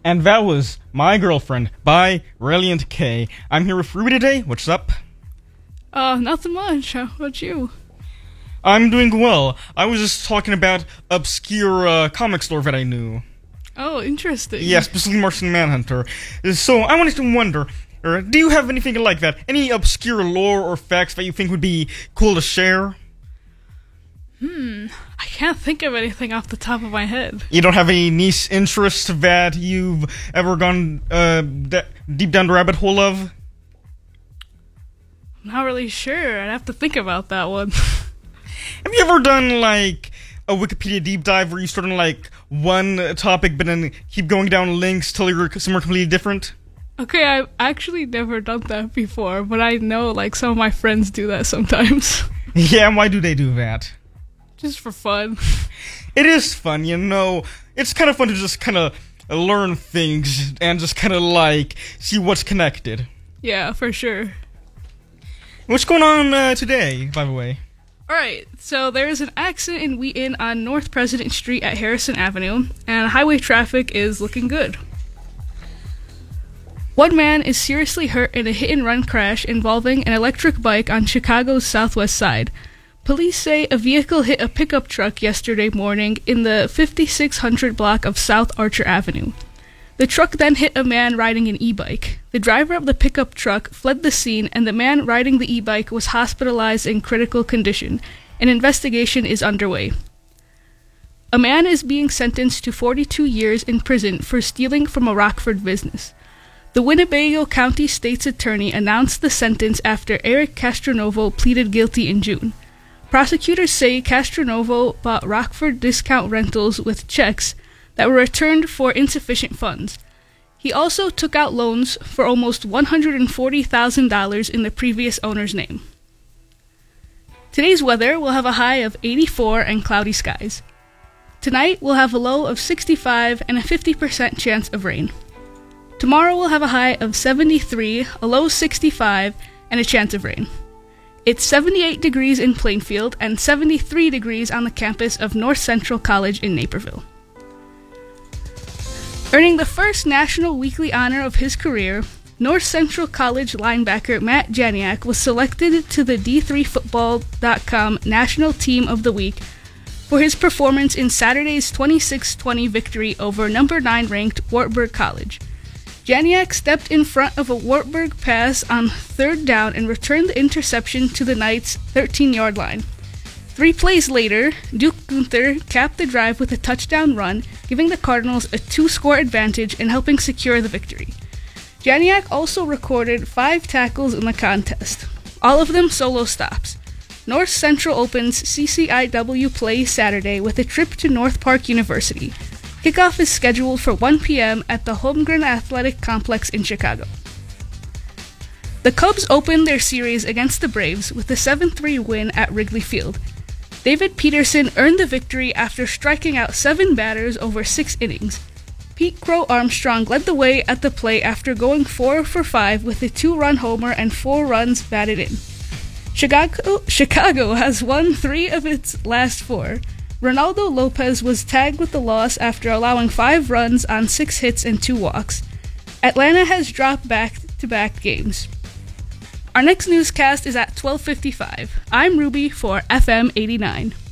And that was My Girlfriend by Reliant K. I'm here with Ruby today. What's up? Nothing much. How about you? I'm doing well. I was just talking about obscure comic store that I knew. Oh, interesting. Yeah, specifically Martian Manhunter. So I wanted to wonder, do you have anything like that? Any obscure lore or facts that you think would be cool to share? I can't think of anything off the top of my head. You don't have any niche interests that you've ever gone deep down the rabbit hole of? I'm not really sure. I'd have to think about that one. Have you ever done, like, a Wikipedia deep dive where you start on, like, one topic but then keep going down links till you're somewhere completely different? Okay, I've actually never done that before, but I know, like, some of my friends do that sometimes. Yeah, and why do they do that? Just for fun. It is fun, you know. It's kind of fun to just kind of learn things and just kind of, like, see what's connected. Yeah, for sure. What's going on today, by the way? Alright, so there's an accident in Wheaton on North President Street at Harrison Avenue, and highway traffic is looking good. One man is seriously hurt in a hit-and-run crash involving an electric bike on Chicago's southwest side. Police say a vehicle hit a pickup truck yesterday morning in the 5600 block of South Archer Avenue. The truck then hit a man riding an e-bike. The driver of the pickup truck fled the scene, and the man riding the e-bike was hospitalized in critical condition. An investigation is underway. A man is being sentenced to 42 years in prison for stealing from a Rockford business. The Winnebago County State's Attorney announced the sentence after Eric Castronovo pleaded guilty in June. Prosecutors say Castronovo bought Rockford discount rentals with checks that were returned for insufficient funds. He also took out loans for almost $140,000 in the previous owner's name. Today's weather will have a high of 84 and cloudy skies. Tonight we'll have a low of 65 and a 50% chance of rain. Tomorrow we'll have a high of 73, a low 65, and a chance of rain. It's 78 degrees in Plainfield and 73 degrees on the campus of North Central College in Naperville. Earning the first National Weekly honor of his career, North Central College linebacker Matt Janiak was selected to the D3Football.com National Team of the Week for his performance in Saturday's 26-20 victory over number 9 ranked Wartburg College. Janiak stepped in front of a Wartburg pass on third down and returned the interception to the Knights' 13-yard line. 3 plays later, Duke Gunther capped the drive with a touchdown run, giving the Cardinals a 2-score advantage and helping secure the victory. Janiak also recorded 5 tackles in the contest, all of them solo stops. North Central opens CCIW play Saturday with a trip to North Park University. Kickoff is scheduled for 1 p.m. at the Holmgren Athletic Complex in Chicago. The Cubs opened their series against the Braves with a 7-3 win at Wrigley Field. David Peterson earned the victory after striking out 7 batters over 6 innings. Pete Crow Armstrong led the way at the plate after going 4 for 5 with a 2-run homer and 4 runs batted in. Chicago has won 3 of its last 4. Ronaldo Lopez was tagged with the loss after allowing 5 runs on 6 hits and 2 walks. Atlanta has dropped back-to-back games. Our next newscast is at 12:55. I'm Ruby for FM 89.